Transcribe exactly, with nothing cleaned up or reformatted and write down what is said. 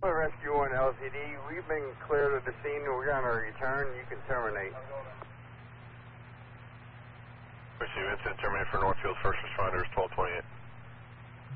Northfield Rescue one L C D, we've been cleared of the scene. We're on our return. You can terminate. Receive incident terminated for Northfield first responders, twelve twenty-eight.